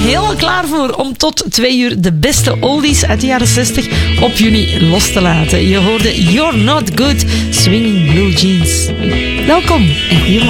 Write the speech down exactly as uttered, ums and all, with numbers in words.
helemaal klaar voor om tot twee uur de beste oldies uit de jaren zestig op jullie los te laten. Je hoorde You're Not Good, Swinging Blue Jeans. Welkom en goeiemorgen.